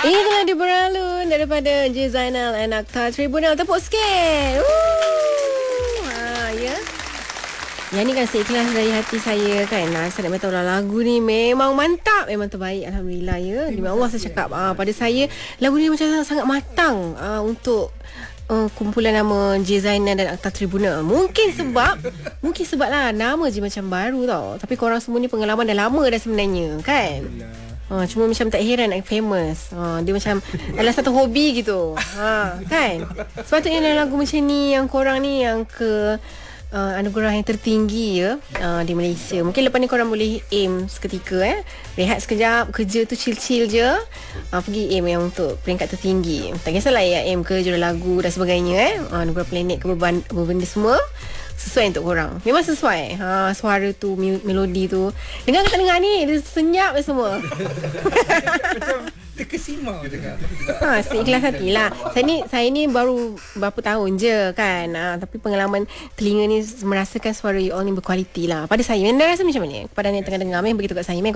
Itulah dia beralun daripada J. Zainal and Akta Tribunal. Tepuk sikit. Ya. Yang ni kan seikhlas dari hati saya kan. Saya nak beritahu lagu ni memang mantap. Memang terbaik. Alhamdulillah ya. Demi Allah saya cakap. Pada saya lagu ni macam sangat matang untuk kumpulan nama J. Zainal dan Akta Tribunal. Mungkin sebab lah nama je macam baru tau. Tapi korang semua ni pengalaman dah lama dah sebenarnya kan. Cuma macam tak heran nak famous. Dia macam adalah satu hobi gitu. Kan. Sepatutnya dalam lagu macam ni yang korang ni yang anugerah yang tertinggi ya di Malaysia. Mungkin lepas ni korang boleh aim seketika rehat sekejap, kerja tu chill-chill je, pergi aim yang untuk peringkat tertinggi. Tak kisahlah ya aim ke jurang lagu dan sebagainya anugerah planet ke benda semua sesuai untuk korang. Memang sesuai. Suara tu, melodi tu. Dengar ke tak dengar ni? Dia senyap dia semua. Macam terkesima cakap. Seikhlas hatilah. Saya ni baru berapa tahun je kan. Tapi pengalaman telinga ni merasakan suara you all ni berkualiti lah. Pada saya, anda rasa macam mana? Kepada anda yang tengah dengar, beritahu kat saya.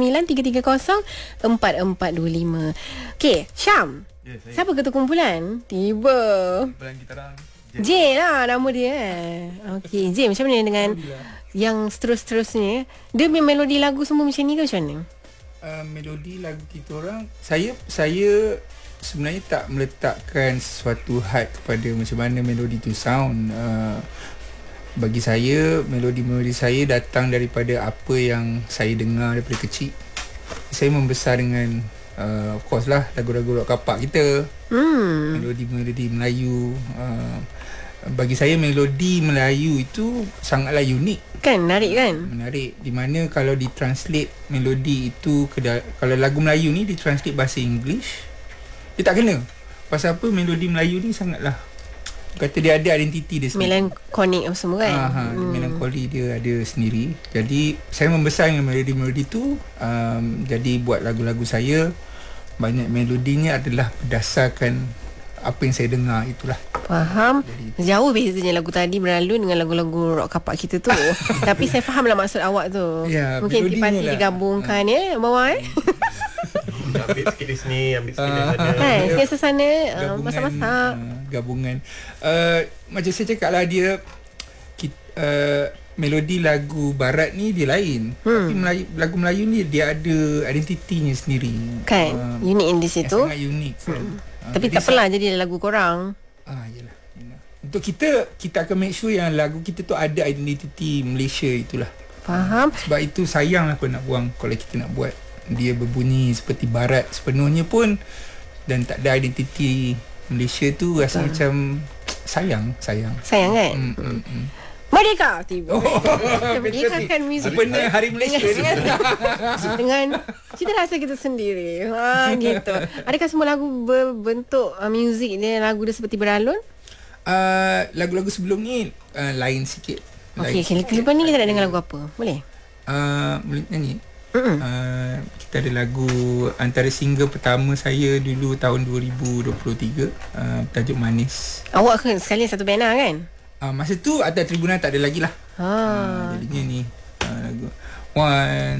019-330-4425. Okay, Syam. Siapa ketua kumpulan? Tiba. Kumpulan kita orang J lah nama dia. Okey, J macam mana dengan yang seterusnya? Dia melodi lagu semua macam ni ke macam mana? Melodi lagu kita orang, saya sebenarnya tak meletakkan sesuatu had kepada macam mana melodi tu sound. Bagi saya, melodi-melodi saya datang daripada apa yang saya dengar daripada kecil. Saya membesar dengan of course lah lagu-lagu rock kapak kita. Melodi-melodi Melayu. Bagi saya melodi Melayu itu sangatlah unik. Kan, menarik kan? Menarik. Di mana kalau ditranslate melodi itu kalau lagu Melayu ni ditranslate bahasa English, dia tak kena. Pasal apa? Melodi Melayu ni sangatlah, kata dia ada identiti dia sendiri. Melankonik apa semua kan? Melankoli dia ada sendiri. Jadi saya membesar dengan melodi-melodi tu. Jadi buat lagu-lagu saya, banyak melodinya adalah berdasarkan apa yang saya dengar itulah. Faham. Jauh bezanya lagu tadi beralun dengan lagu-lagu rock kapak kita tu. Tapi saya faham lah maksud awak tu. Ya, mungkin tipati digabungkan bawah ambil sikit di sini, ambil sikit di sana. Kan, sikit sana masak-masak. Gabungan. Macam saya cakap lah, dia melodi lagu barat ni dia lain. Tapi lagu Melayu ni dia ada identitinya sendiri. Kan, unik di situ. Sangat unik kan. Tapi tak apalah jadi lagu korang. Yelah. Untuk kita akan make sure yang lagu kita tu ada identiti Malaysia itulah. Faham. Sebab itu sayanglah pun nak buang kalau kita nak buat dia berbunyi seperti barat sepenuhnya pun dan tak ada identiti Malaysia tu, rasa macam sayang kan. Merdeka tiba. Merdekakan muzik. Sebenarnya Hari Malaysia dengan cita rasa kita sendiri. Gitu. Adakah semua lagu berbentuk muzik dia, lagu dia seperti beralun? Lagu-lagu sebelum ni lain sikit. Okey, lepas ni kita nak dengar lagu apa? Boleh? Boleh nyanyi. Kita ada lagu antara single pertama saya dulu tahun 2023, tajuk Manis. Awak kan sekalian satu band kan? Masa tu Akta Tribunal tak ada lagi lah. Jadinya ni lagu One